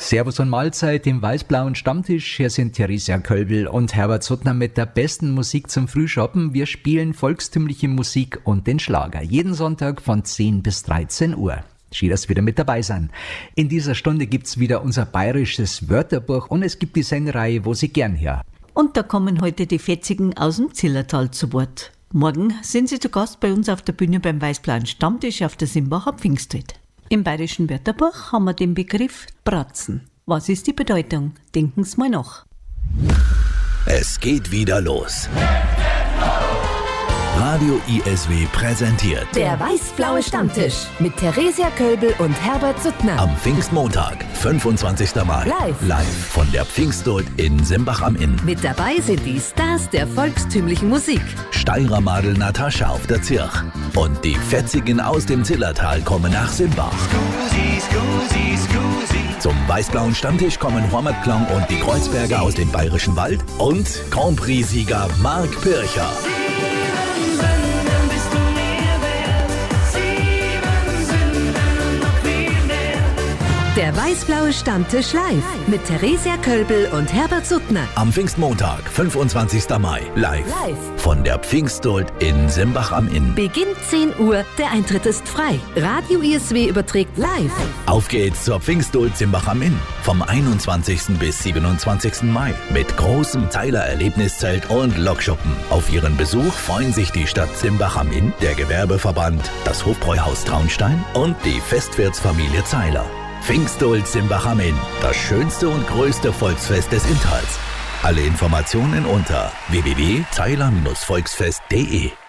Servus und Mahlzeit im weiß-blauen Stammtisch. Hier sind Theresia Kölbl und Herbert Suttner mit der besten Musik zum Frühschoppen. Wir spielen volkstümliche Musik und den Schlager. Jeden Sonntag von 10 bis 13 Uhr. Schön, dass Sie wieder mit dabei sein. In dieser Stunde gibt's wieder unser bayerisches Wörterbuch und es gibt die Sendereihe, wo Sie gern hören. Und da kommen heute die Fetzigen aus dem Zillertal zu Wort. Morgen sind sie zu Gast bei uns auf der Bühne beim weiß-blauen Stammtisch auf der Simbacher Pfingstwied. Im bayerischen Wörterbuch haben wir den Begriff Bratzen. Was ist die Bedeutung? Denken Sie mal nach. Es geht wieder los. Radio ISW präsentiert Der weiß-blaue Stammtisch mit Theresia Kölbl und Herbert Suttner. am Pfingstmontag, 25. Mai, live von der Pfingsthut in Simbach am Inn. Mit dabei sind die Stars der volkstümlichen Musik. Steirer Madel Natascha auf der Zirch. Und die Fetzigen aus dem Zillertal kommen nach Simbach. Zum weiß-blauen Stammtisch kommen Hormat Klang und die Kreuzberger aus dem Bayerischen Wald und Grand Prix-Sieger Mark Pircher. Der weiß-blaue Stammtisch live mit Theresia Kölbl und Herbert Suttner. Am Pfingstmontag, 25. Mai, live von der Pfingsthut in Simbach am Inn. Beginnt 10 Uhr, der Eintritt ist frei. Radio ISW überträgt live. Auf geht's zur Pfingsthut Simbach am Inn. Vom 21. bis 27. Mai. Mit großem Zeiler-Erlebniszelt und Lokschuppen. Auf ihren Besuch freuen sich die Stadt Simbach am Inn, der Gewerbeverband, das Hofbräuhaus Traunstein und die Festwirtsfamilie Zeiler. Pfingsthut Simbach am Inn, das schönste und größte Volksfest des Inntals. Alle Informationen unter www.zeiler-volksfest.de.